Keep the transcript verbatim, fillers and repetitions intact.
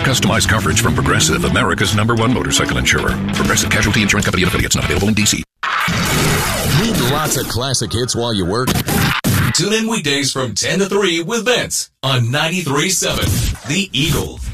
customized coverage from Progressive, America's number one motorcycle insurer. Progressive Casualty Insurance Company and affiliates, not available in D C. Need lots of classic hits while you work? Tune in weekdays from ten to three with Vince on ninety-three point seven The Eagle.